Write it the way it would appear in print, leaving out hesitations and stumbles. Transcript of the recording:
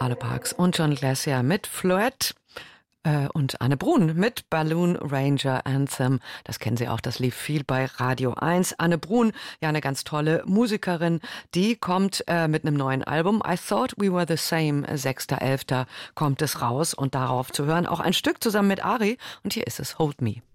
Ale Parks und John Glacier mit Floette und Anne Brun mit Balloon Ranger Anthem. Das kennen Sie auch, das lief viel bei Radio 1. Anne Brun, ja eine ganz tolle Musikerin, die kommt mit einem neuen Album. I Thought We Were the Same, 6.11. kommt es raus und darauf zu hören auch ein Stück zusammen mit Ari und hier ist es, Hold Me.